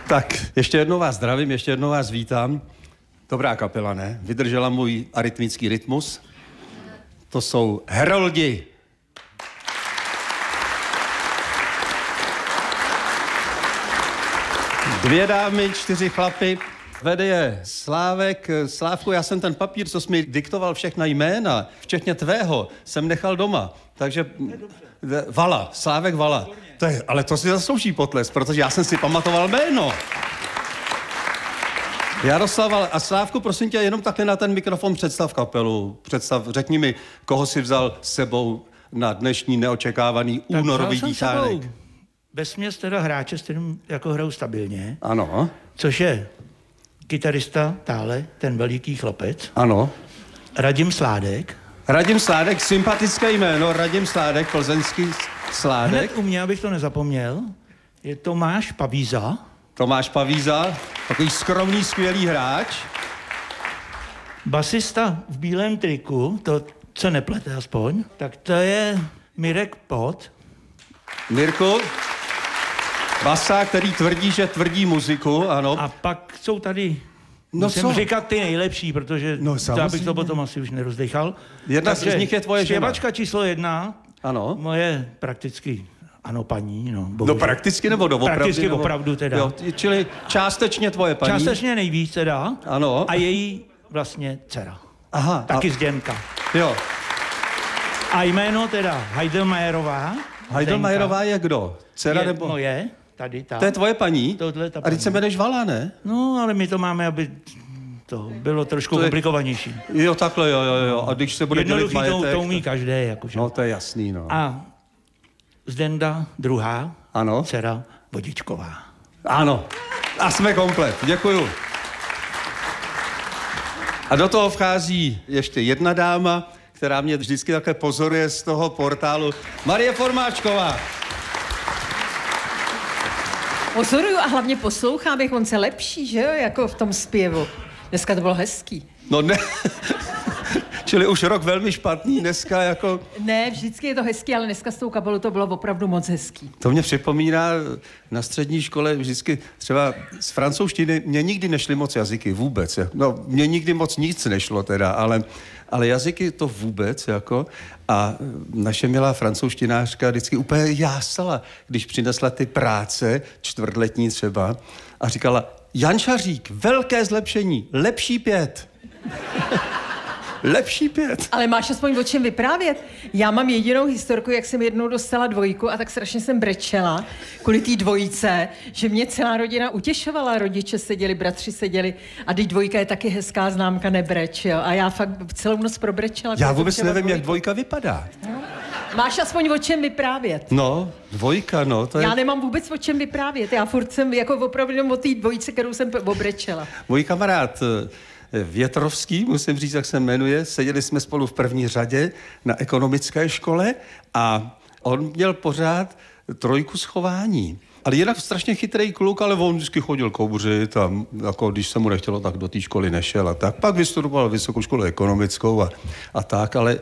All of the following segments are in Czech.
Tak, ještě jednou vás zdravím, ještě jednou vás vítám. Dobrá kapela, ne? Vydržela můj arytmický rytmus. To jsou Heroldi. Dvě dámy, 4 chlapy. Vede je Slávek. Slávku, já jsem ten papír, co jsi mi diktoval všechna jména, včetně tvého, jsem nechal doma. Takže Vala, Slávek Vala. Ale to si zaslouží potlesk, protože já jsem si pamatoval jméno. Jaroslav a Slávku, prosím tě, jenom takhle na ten mikrofon představ kapelu. Řekni mi, koho si vzal s sebou na dnešní neočekávaný únorový dítánek. Vesměs teda hráče, s kterým jako hrajou stabilně. Ano. Což je kytarista Tále, ten veliký chlapec. Ano. Radim Sládek. Radim Sládek, sympatické jméno, Radim Sládek, plzeňský Sládek. Hned u mě, abych to nezapomněl, je Tomáš Pavíza. Tomáš Pavíza, takový skromný, skvělý hráč. Basista v bílém triku, to co neplete aspoň, tak to je Mirek Pot. Mirku, basa, který tvrdí, že tvrdí muziku, ano. A pak jsou tady, musím říkat ty nejlepší, protože já bych to potom asi už nerozdechal. Jedna z nich je tvoje žena. Zpěvačka číslo 1, ano. Moje prakticky, ano paní, no. Bohužel. No prakticky nebo doopravdy? Prakticky opravdu teda. Jo, čili částečně tvoje paní. Částečně nejvíc teda. Ano. A její vlastně dcera. Aha. Taky Zděnka. Jo. A jméno teda Heidelmayerová. Heidelmayerová je kdo? Dcera nebo? Moje, tady ta. To je tvoje paní? Tohle ta paní. A teď se jmenuješ Vala, ne? No, ale my to máme, aby to bylo trošku komplikovanější. Jo, takhle, jo. A když se bude dělit majetek... Jednoduchý to umí každý, jakože. No, to je jasný, no. A Zdenda druhá, ano. dcera Vodičková. Ano. A jsme komplet. Děkuju. A do toho vchází ještě jedna dáma, která mě vždycky takhle pozoruje z toho portálu. Marie Formáčková. Pozoruju a hlavně poslouchám, jak on se lepší, že jo, jako v tom zpěvu. Dneska to bylo hezký. No ne, čili už rok velmi špatný, dneska jako... Ne, vždycky je to hezký, ale dneska s tou kapelou to bylo opravdu moc hezký. To mě připomíná na střední škole vždycky třeba z francouzštiny, mě nikdy nešly moc jazyky, vůbec. No, mě nikdy moc nic nešlo teda, ale jazyky to vůbec, jako. A naše milá francouzštinářka vždycky úplně jásala, když přinesla ty práce, čtvrtletní třeba, a říkala, Jan Šařík, velké zlepšení, lepší 5. Lepší 5. Ale máš aspoň o čem vyprávět? Já mám jedinou historku, jak jsem jednou dostala 2 a tak strašně jsem brečela kvůli té 2, že mě celá rodina utěšovala, rodiče seděli, bratři seděli a teď 2 je taky hezká známka, nebreč, jo. A já fakt celou noc probrečela. Já vůbec nevím, jak 2 vypadá. No. Máš aspoň o čem vyprávět. No, 2, no, to je... Já nemám vůbec o čem vyprávět, já furt jsem jako opravdu o té 2, kterou jsem obrečela. Můj kamarád Větrovský, musím říct, jak se jmenuje, seděli jsme spolu v první řadě na ekonomické škole a on měl pořád 3 z chování. Ale jinak strašně chytrý kluk, ale on vždycky chodil kouřit a jako, když se mu nechtělo, tak do té školy nešel a tak. Pak vystudoval vysokou školu ekonomickou a tak, ale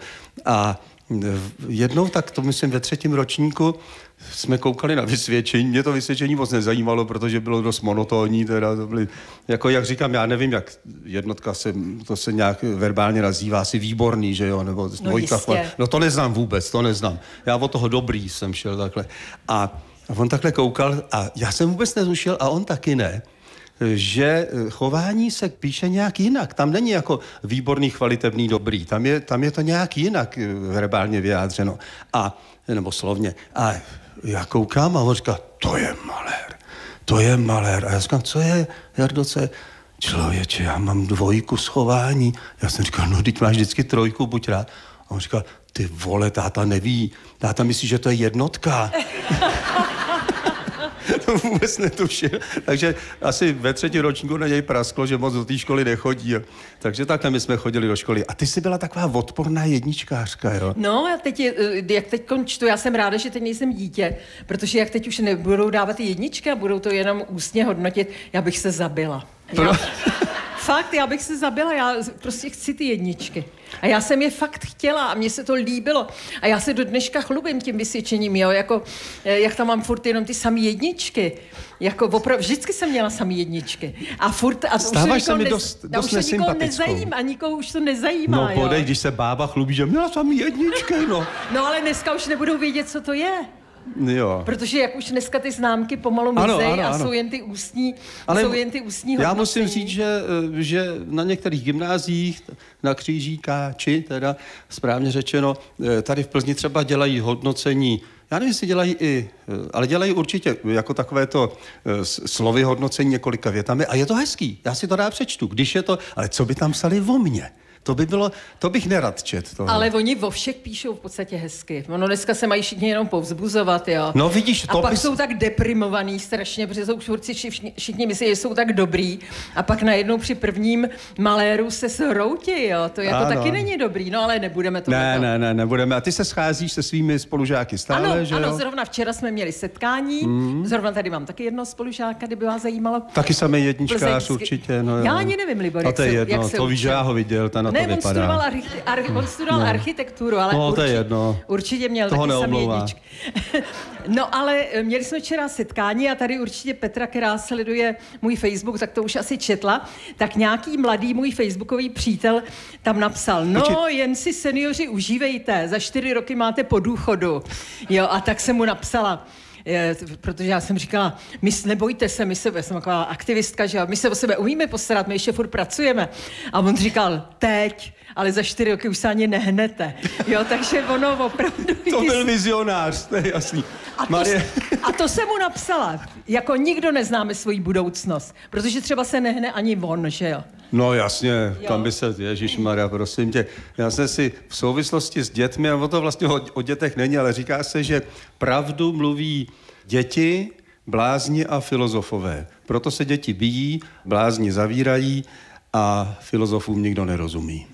jednou, tak to myslím ve 3. ročníku, jsme koukali na vysvědčení. Mě to vysvědčení moc nezajímalo, protože bylo dost monotónní, teda to byly, jako jak říkám, já nevím, jak jednotka to se nějak verbálně nazývá, asi výborný, že jo, nebo dvojka. No to neznám vůbec, to neznám. Já od toho dobrý jsem šel takhle. A on takhle koukal a já jsem vůbec netušil a on taky ne, že chování se píše nějak jinak. Tam není jako výborný, kvalitevný, dobrý. Tam je to nějak jinak verbálně vyjádřeno. Nebo slovně. A já koukám a on říká, to je malér. A já říkám, co je, Jardo, co je? Člověče, já mám 2 z chování. Já jsem říkal, no, teď máš vždycky 3, buď rád. A on říkal, ty vole, táta neví. Táta myslí, že to je jednotka. To vůbec netušil. Takže asi ve 3. ročníku na něj prasklo, že moc do té školy nechodí. Takže takhle my jsme chodili do školy. A ty jsi byla taková odporná jedničkářka, jo? No, jak teď čtu, já jsem ráda, že teď nejsem dítě, protože jak teď už nebudou dávat ty jedničky a budou to jenom ústně hodnotit, já bych se zabila. Fakt, já bych se zabila, já prostě chci ty jedničky. A já jsem je fakt chtěla a mně se to líbilo. A já se do dneška chlubím tím vysvědčením, jo, jako, jak tam mám furt jenom ty samý jedničky. Jako opravdu, vždycky jsem měla samý jedničky. A furt, a stáváš se mi dost nesympatickou. A nikoho už to nezajímá, No podej, jo. když se bába chlubí, že měla samý jedničky, no. No ale dneska už nebudou vědět, co to je. Jo. Protože jak už dneska ty známky pomalu mizej a jsou jen ty ústní, já musím říct, že na některých gymnáziích, na Křížíkáči, teda správně řečeno, tady v Plzni třeba dělají hodnocení, já nevím, jestli dělají ale dělají určitě jako takové to slovy hodnocení několika větami a je to hezký, já si to rád přečtu, když je to, ale co by tam psali o mně? To bych nerad čet. Tohle. Ale oni vo všech píšou v podstatě hezky. Ono dneska se mají všichni jenom povzbuzovat, jo. No vidíš, a pak jsou tak deprimovaný strašně, protože jsou všichni myslí, že jsou tak dobrý a pak najednou při prvním maléru se sroutí, jo. To jako taky není dobrý, no ale nebudeme to. Nebudeme. A ty se scházíš se svými spolužáky stále, ano, že ano, jo? zrovna včera jsme měli setkání, zrovna tady mám taky jednoho spolužáka, kdyby vás zajímalo. Taky samý jedničkář určitě, no jo. Já ani nevím, Libor, jak to je jedno, to víš, že já ho viděl, on studoval architekturu, ale určitě měl toho taky samý neomlouvá. jedničky. No ale měli jsme včera setkání a tady určitě Petra, která sleduje můj Facebook, tak to už asi četla, tak nějaký mladý můj facebookový přítel tam napsal, jen si seniori užívejte, za 4 roky máte po důchodu. Jo, a tak jsem mu napsala, protože já jsem říkala, nebojte se, já jsem taková aktivistka, že my se o sebe umíme postarat, my ještě furt pracujeme. A on říkal, teď, ale za 4 roky už se ani nehnete. Jo, takže ono opravdu... To byl vizionář, to je jasný. A to jsem mu napsala. Jako nikdo neznáme svoji budoucnost, protože třeba se nehne ani on, že jo? No jasně, tam by se, ježišmarja, prosím tě, já jsem si v souvislosti s dětmi, a to vlastně o dětech není, ale říká se, že pravdu mluví děti, blázni a filozofové. Proto se děti bijí, blázni zavírají a filozofům nikdo nerozumí.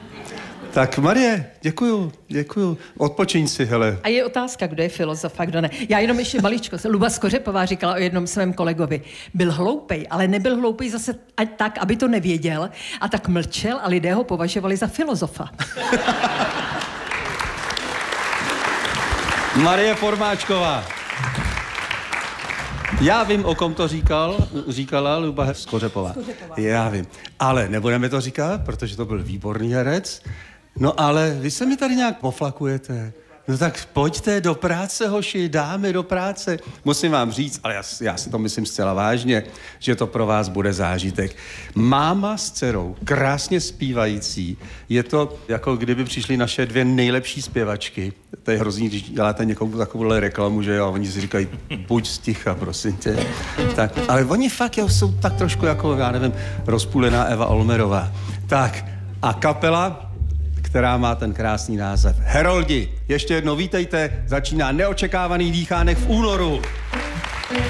Tak Marie, děkuju. Odpočiň si, hele. A je otázka, kdo je filozof a kdo ne. Já jenom ještě maličko. Luba Skořepová říkala o jednom svém kolegovi. Byl hloupej, ale nebyl hloupej zase tak, aby to nevěděl. A tak mlčel a lidé ho považovali za filozofa. Marie Formáčková. Já vím, o kom to říkala Luba Skořepová. Já vím. Ale nebudeme to říkat, protože to byl výborný herec. No ale vy se mi tady nějak poflakujete. No tak pojďte do práce, hoši, dáme do práce. Musím vám říct, ale já si to myslím zcela vážně, že to pro vás bude zážitek. Máma s dcerou, krásně zpívající. Je to, jako kdyby přišly naše 2 nejlepší zpěvačky. To je hrozný, když děláte někomu takovouhle reklamu, že jo, a oni si říkají, buď sticha, prosím tě. Tak, ale oni fakt jsou tak trošku jako, já nevím, rozpůlená Eva Olmerová. Tak, a kapela, která má ten krásný název Heroldi. Ještě jednou vítejte, začíná neočekávaný dýchánek v únoru.